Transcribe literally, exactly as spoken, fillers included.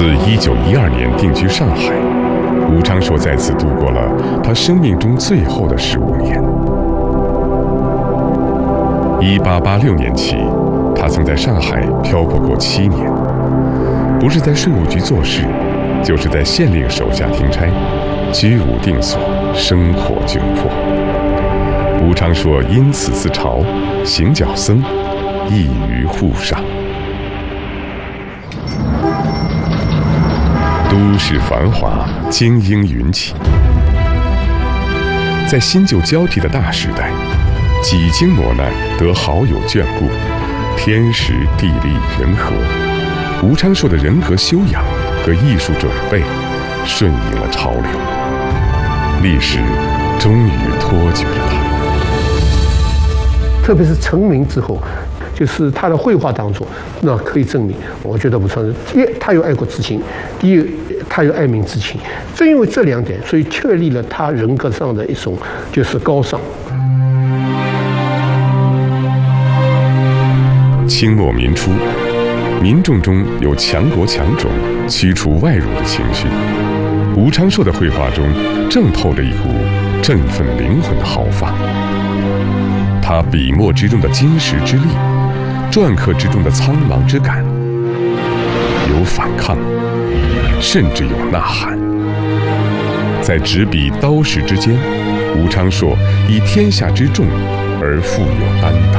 自一九一二年定居上海，吴昌硕在此度过了他生命中最后的十五年。一八八六年起，他曾在上海漂泊过七年，不是在税务局做事，就是在县令手下听差，居无定所，生活窘迫。吴昌硕因此自嘲：行脚僧，异于户上。都市繁华，精英云起，在新旧交替的大时代，几经磨难得好友眷顾，天时地利人和，吴昌硕的人格修养和艺术准备顺应了潮流，历史终于托举了他。 特别是成名之后，就是他的绘画当中，那可以证明，我觉得吴昌硕，因为他有爱国之情，第一，他有爱民之情，正因为这两点，所以确立了他人格上的一种就是高尚。 清末民初，民众中有强国强种、驱除外辱的情绪，吴昌硕的绘画中正透着一股振奋灵魂的豪放。他笔墨之中的金石之力，篆刻之中的苍茫之感，有反抗，甚至有呐喊。在执笔刀石之间，吴昌硕以天下之重而富有担当。